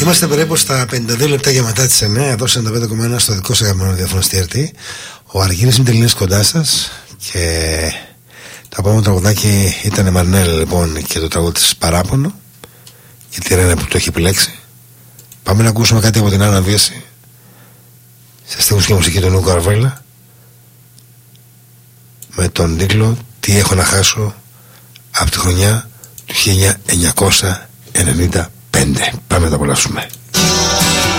Είμαστε περίπου στα 52 λεπτά για μετά τις 9, εδώ σε 95,1 στο δικό σας αγαπημένο ραδιόφωνο STRT. Ο Αργύρης Μητελίνης κοντά σας. Και το επόμενο τραγουδάκι ήταν η Μαρνέλ, λοιπόν, και το τραγούδι της Παράπονο. Και τη Ρένα που το έχει επιλέξει. Πάμε να ακούσουμε κάτι από την Άννα Βίαση, σε στίχους και μουσική του Νίκου Καρβέλα, με τον τίτλο «Τι έχω να χάσω» από τη χρονιά του 1995. Πάμε να τα απολαύσουμε.